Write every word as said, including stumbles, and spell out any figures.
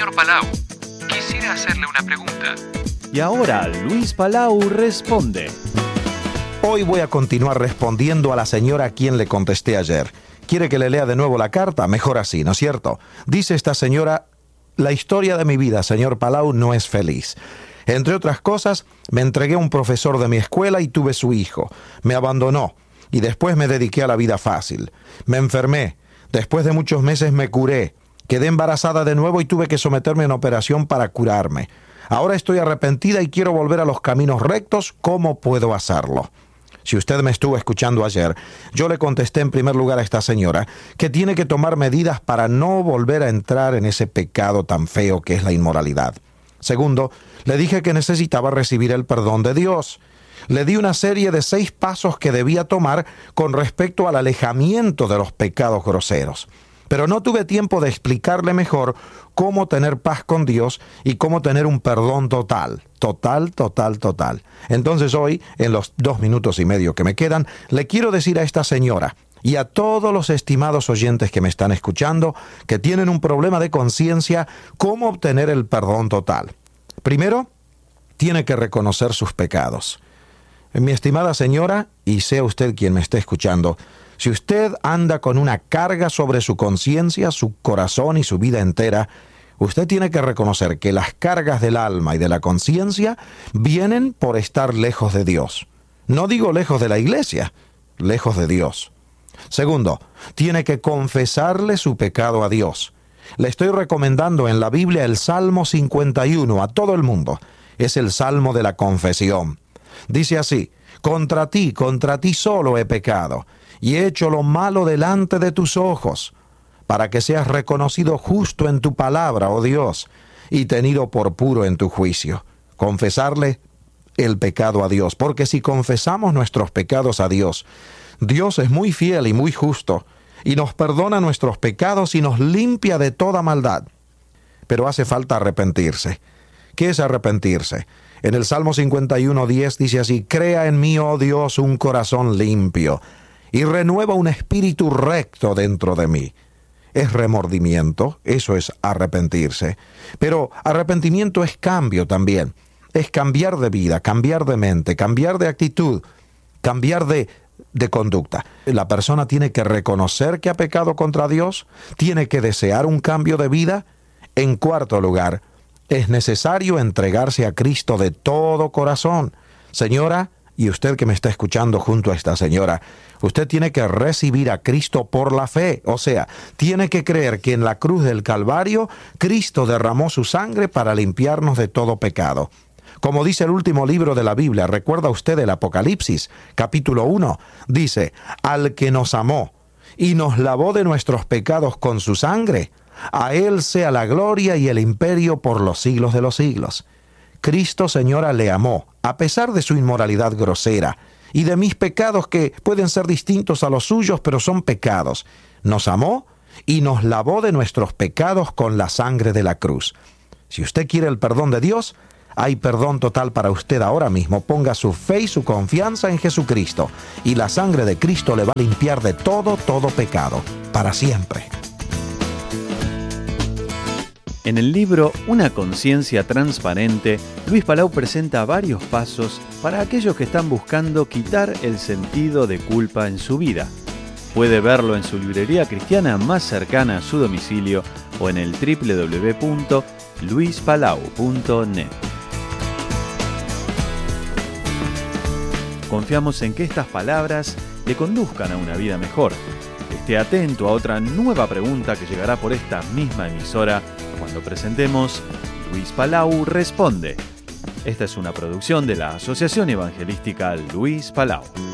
Señor Palau, quisiera hacerle una pregunta. Y ahora Luis Palau responde. Hoy voy a continuar respondiendo a la señora a quien le contesté ayer. ¿Quiere que le lea de nuevo la carta? Mejor así, ¿no es cierto? Dice esta señora: la historia de mi vida, señor Palau, no es feliz. Entre otras cosas, me entregué a un profesor de mi escuela y tuve su hijo. Me abandonó y después me dediqué a la vida fácil. Me enfermé. Después de muchos meses me curé. Quedé embarazada de nuevo y tuve que someterme a una operación para curarme. Ahora estoy arrepentida y quiero volver a los caminos rectos. ¿Cómo puedo hacerlo? Si usted me estuvo escuchando ayer, yo le contesté en primer lugar a esta señora que tiene que tomar medidas para no volver a entrar en ese pecado tan feo que es la inmoralidad. Segundo, le dije que necesitaba recibir el perdón de Dios. Le di una serie de seis pasos que debía tomar con respecto al alejamiento de los pecados groseros. Pero no tuve tiempo de explicarle mejor cómo tener paz con Dios y cómo tener un perdón total, total, total, total. Entonces hoy, en los dos minutos y medio que me quedan, le quiero decir a esta señora y a todos los estimados oyentes que me están escuchando que tienen un problema de conciencia, cómo obtener el perdón total. Primero, tiene que reconocer sus pecados. Mi estimada señora, y sea usted quien me esté escuchando, si usted anda con una carga sobre su conciencia, su corazón y su vida entera, usted tiene que reconocer que las cargas del alma y de la conciencia vienen por estar lejos de Dios. No digo lejos de la iglesia, lejos de Dios. Segundo, tiene que confesarle su pecado a Dios. Le estoy recomendando en la Biblia el Salmo cincuenta y uno a todo el mundo. Es el Salmo de la confesión. Dice así: contra ti, contra ti solo he pecado, y he hecho lo malo delante de tus ojos, para que seas reconocido justo en tu palabra, oh Dios, y tenido por puro en tu juicio. Confesarle el pecado a Dios, porque si confesamos nuestros pecados a Dios, Dios es muy fiel y muy justo, y nos perdona nuestros pecados y nos limpia de toda maldad. Pero hace falta arrepentirse. ¿Qué es arrepentirse? En el Salmo cincuenta y uno, diez dice así: crea en mí, oh Dios, un corazón limpio, y renueva un espíritu recto dentro de mí. Es remordimiento, eso es arrepentirse. Pero arrepentimiento es cambio también. Es cambiar de vida, cambiar de mente, cambiar de actitud, cambiar de, de conducta. La persona tiene que reconocer que ha pecado contra Dios, tiene que desear un cambio de vida. En cuarto lugar, es necesario entregarse a Cristo de todo corazón. Señora, y usted que me está escuchando junto a esta señora, usted tiene que recibir a Cristo por la fe. O sea, tiene que creer que en la cruz del Calvario, Cristo derramó su sangre para limpiarnos de todo pecado. Como dice el último libro de la Biblia, ¿recuerda usted el Apocalipsis, capítulo uno? Dice: al que nos amó y nos lavó de nuestros pecados con su sangre, a Él sea la gloria y el imperio por los siglos de los siglos. Cristo, señora, le amó, a pesar de su inmoralidad grosera y de mis pecados que pueden ser distintos a los suyos, pero son pecados. Nos amó y nos lavó de nuestros pecados con la sangre de la cruz. Si usted quiere el perdón de Dios, hay perdón total para usted ahora mismo. Ponga su fe y su confianza en Jesucristo, y la sangre de Cristo le va a limpiar de todo, todo pecado, para siempre. En el libro Una conciencia transparente, Luis Palau presenta varios pasos para aquellos que están buscando quitar el sentido de culpa en su vida. Puede verlo en su librería cristiana más cercana a su domicilio o en el doble u doble u doble u punto luis palau punto net. Confiamos en que estas palabras le conduzcan a una vida mejor. Esté atento a otra nueva pregunta que llegará por esta misma emisora cuando presentemos Luis Palau Responde. Esta es una producción de la Asociación Evangelística Luis Palau.